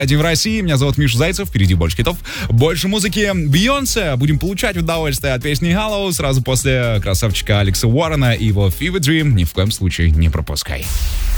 Один в России. Меня зовут Миша Зайцев. Впереди больше хитов, больше музыки. Бейонсе. Будем получать удовольствие от песни Hello сразу после красавчика Алекса Уоррена и его Fever Dream. Ни в коем случае не пропускай.